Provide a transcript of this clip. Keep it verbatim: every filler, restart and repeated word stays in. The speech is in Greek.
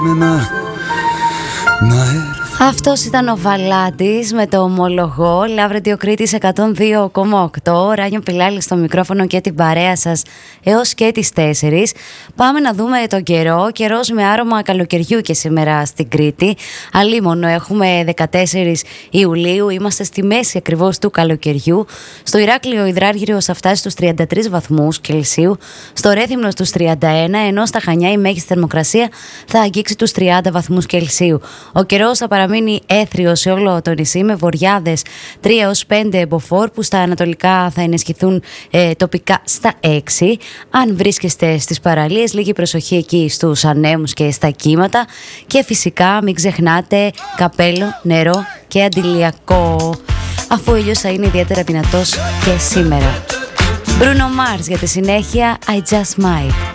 Αυτός ήταν ο Βαλάντης με το ομολογώ. Λαύρετιο Κρήτης εκατόν δύο κόμμα οκτώ. Ράνιο Πιλάλη στο μικρόφωνο και την παρέα σας έως και τις τέσσερις. Πάμε να δούμε τον καιρό. Καιρός με άρωμα καλοκαιριού και σήμερα στην Κρήτη. Αλίμονο, έχουμε δεκατέσσερις Ιουλίου. Είμαστε στη μέση ακριβώς του καλοκαιριού. Στο Ηράκλειο ο υδράργυρος θα φτάσει στους τριάντα τρεις βαθμούς Κελσίου. Στο Ρέθυμνο στους τριάντα ένα, ενώ στα Χανιά η μέγιστη θερμοκρασία θα αγγίξει τους τριάντα βαθμούς Κελσίου. Ο καιρός θα παραμείνει έθριος σε όλο το νησί με βοριάδες τρία έως πέντε μποφόρ που στα ανατολικά θα ενισχυθούν ε, τοπικά στα έξι. Αν βρίσκεστε στις παραλίες, λίγη προσοχή εκεί στους ανέμους και στα κύματα. Και φυσικά μην ξεχνάτε καπέλο, νερό και αντιλιακό, αφού ο ήλιος θα είναι ιδιαίτερα δυνατός και σήμερα. Bruno Mars για τη συνέχεια, I Just Might.